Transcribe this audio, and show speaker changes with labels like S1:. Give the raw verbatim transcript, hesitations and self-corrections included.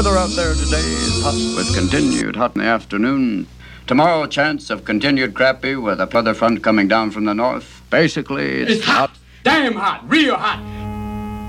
S1: Weather out there today is hot with continued hot in the afternoon. Tomorrow, chance of continued crappy with a weather front coming down from the north. Basically, it's,
S2: it's hot. hot. Damn hot. Real hot.